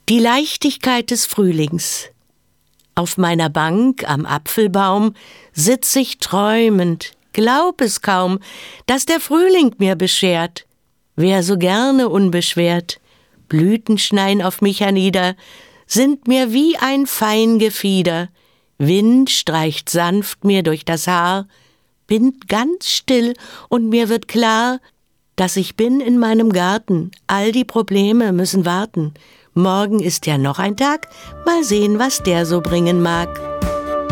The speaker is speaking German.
Die Leichtigkeit des Frühlings. Auf meiner Bank am Apfelbaum sitz ich träumend, glaub es kaum, dass der Frühling mir beschert. Wär so gerne unbeschwert. Blüten schneien auf mich hernieder, sind mir wie ein Feingefieder. Wind streicht sanft mir durch das Haar, bin ganz still und mir wird klar, dass ich bin in meinem Garten, all die Probleme müssen warten. Morgen ist ja noch ein Tag, mal sehen, was der so bringen mag.